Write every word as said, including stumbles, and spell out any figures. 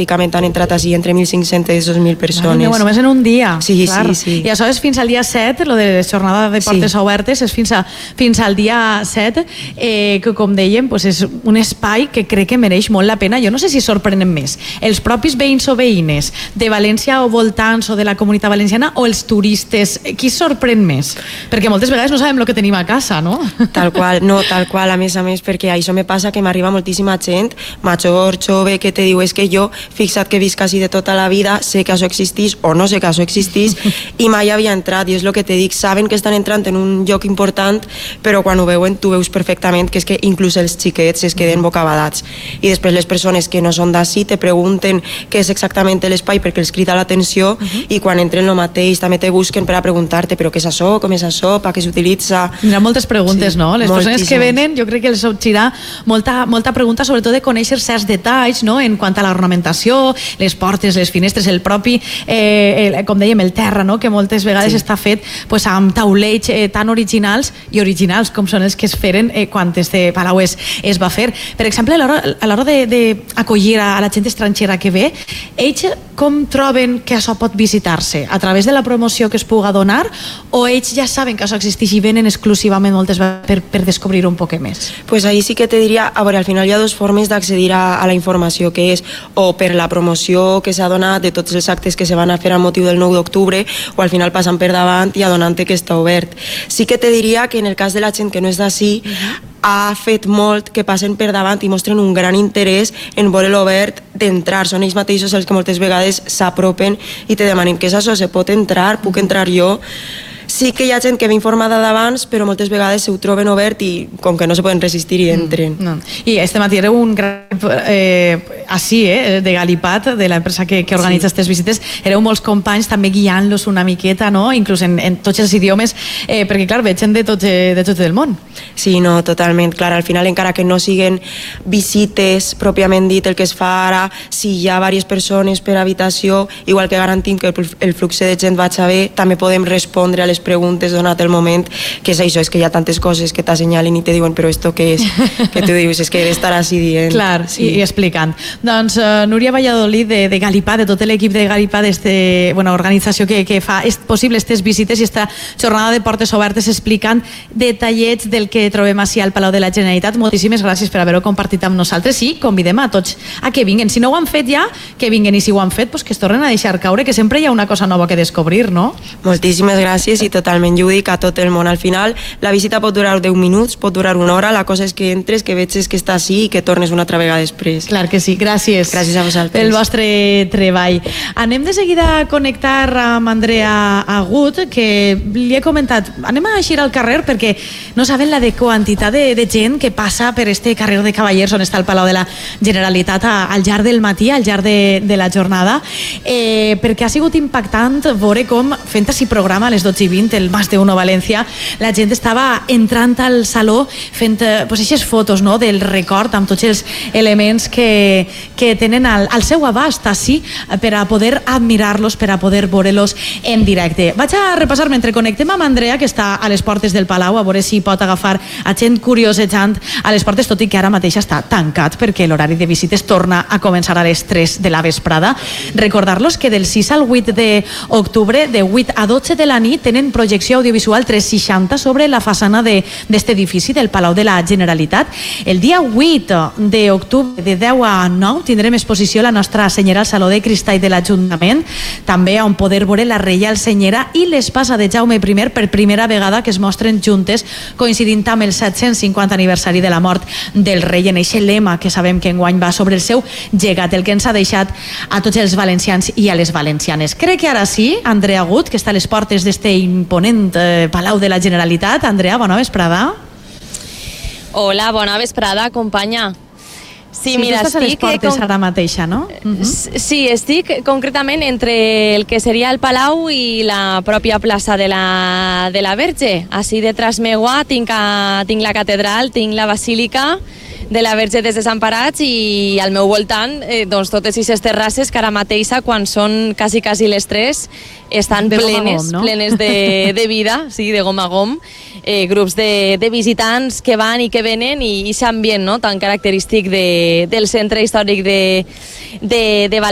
pràcticament han entrat així entre mil cinc-centes i dos mil persones. Vale, bueno, més en un dia. Sí, clar. sí, sí. I això és fins al dia set, lo de jornada de portes sí. obertes, és fins, a, fins al dia set, eh, que com dèiem, pues és un espai que crec que mereix molt la pena. Jo no sé si sorprenen més els propis veïns o veïnes de València o voltants o de la Comunitat Valenciana o els turistes. Qui sorprèn més? Perquè moltes vegades no sabem el que tenim a casa, no? Tal qual, no, tal qual, a més a més, perquè això me passa que m'arriba moltíssima gent, major, jove, que te diu, és que jo, fixa't que visc quasi de tota la vida, sé que això existís o no sé que això existís i mai havia entrat, i és el que te dic, saben que estan entrant en un lloc important, però quan ho veuen tu veus perfectament que és que inclús els xiquets es queden bocabadats. I després les persones que no són d'ací te pregunten què és exactament l'espai perquè els crida l'atenció, uh -huh. i quan entren el mateix també te busquen per a preguntar-te però què és això, com és això, per què s'utilitza. Hi ha moltes preguntes, sí, no? Les moltíssimes. Persones que venen, jo crec que els sorgirà molta, molta pregunta, sobretot de conèixer certs detalls, no? En quant a l'ornamentació, les portes, les finestres, el propi, eh, el, com dèiem, el terra, no? Que moltes vegades sí. està fet pues, amb taulells eh, tan originals i originals com són els que es feren eh, quan este Palau es, es va fer. Per exemple, a l'hora d'acollir a, a la gent estrangera que ve, ells com troben que això pot visitar-se? A través de la promoció que es puga donar o ells ja saben que això existeix i venen exclusivament moltes vegades per, per descobrir un poc més? Pues ahí sí que te diria, a veure, al final hi ha dues formes d'accedir a, a la informació, que és o per la promoció que s'ha donat de tots els actes que se van a fer a motiu del nou d'octubre, o al final passant per davant i adonant-te que està obert. Sí que te diria que en el cas de la gent que no és d'ací, uh-huh. ha fet molt que passen per davant i mostren un gran interès en veure l'obert d'entrar. Són ells mateixos els que moltes vegades s'apropen i te demanen què és això, se pot entrar, puc entrar jo? Sí que hi ha gent que ve informada d'abans, però moltes vegades ho troben obert i com que no se poden resistir i entren. Mm, no. I este matí era un gran eh, així, eh, de Galipat, de l'empresa que, que organitza aquestes sí. visites, éreu molts companys també guiant-los una miqueta, no? Inclús en, en tots els idiomes, eh, perquè clar, veig gent de tot, de tot el món. Sí, no, totalment, clar, al final encara que no siguen visites pròpiament dit el que es fa ara, si hi ha diverses persones per habitació, igual que garantim que el flux de gent vaig a bé, també podem respondre a les preguntes donat el moment, que és això, és que hi ha tantes coses que t'assenyalen i te diuen però esto què és, que tu dius, és que he d'estar així dient. Clar, sí. i, i explicant. Doncs uh, Núria Valladolid de, de Galipà, de tot l'equip de Galipà, d'este, bueno, organització que, que fa és possible aquestes visites i esta jornada de portes obertes explicant detallets del que trobem així al Palau de la Generalitat. Moltíssimes gràcies per haver-ho compartit amb nosaltres i convidem a tots a que vinguen. Si no ho han fet ja, que vinguen, i si ho han fet, pues que es tornen a deixar caure, que sempre hi ha una cosa nova que descobrir, no? Moltíssimes gràcies i totalment, jo ho dic a tot el món. Al final la visita pot durar deu minuts, pot durar una hora, la cosa és que entres, que veig que està així i que tornes una altra vegada després. Clar que sí, gràcies. Gràcies a vosaltres. Pel vostre treball. Anem de seguida a connectar amb Andrea Agut, que li he comentat, anem a eixir al carrer perquè no saben la de quantitat de, de gent que passa per este carrer de Cavallers on està el Palau de la Generalitat a, al llarg del matí, al llarg de, de la jornada, eh, perquè ha sigut impactant veure com fent així programa a les dotze i vint el Mas de Uno València, la gent estava entrant al saló fent pues, aquestes fotos, no?, del record amb tots els elements que, que tenen al, al seu abast així per a poder admirar-los, per a poder veure-los en directe. Vaig a repassar mentre connectem amb Andrea, que està a les portes del Palau, a veure si pot agafar a gent curiosejant a les portes, tot i que ara mateix està tancat perquè l'horari de visites torna a començar a les tres de la vesprada. Recordar-los que del sis al vuit d'octubre, de vuit a dotze de la nit, tenen projecció audiovisual tres seixanta sobre la façana d'aquest edifici del Palau de la Generalitat. El dia vuit d'octubre, de deu a nou, tindrem exposició a la Nostra Senyera al Saló de Cristall de l'Ajuntament, també on poder veure la Reial Senyera i l'espasa de Jaume I per primera vegada, que es mostren juntes, coincidint amb el set-cents cinquanta aniversari de la mort del rei, en eixe lema que sabem que enguany va sobre el seu llegat, el que ens ha deixat a tots els valencians i a les valencianes. Crec que ara sí, Andrea Agut, que està a les portes d'este imponent eh, Palau de la Generalitat. Andrea, bona vesprada. Hola, bona vesprada, companya. Sí, sí, mira, tu estàs a les portes ara mateixa, no? Uh-huh. Sí, estic concretament entre el que seria el Palau i la pròpia plaça de la, de la Verge. Així detrás meua tinc, a, tinc la catedral, tinc la basílica de la Verge dels Desemparats i al meu voltant eh, doncs totes aquestes terrasses que ara mateixa, quan són quasi, quasi les tres, estan de plenes, gom, no? plenes de, de vida, sí, de gom a gom, eh, grups de, de visitants que van i que venen i aquest ambient, no?, tan característic de, del centre històric de, de, de València.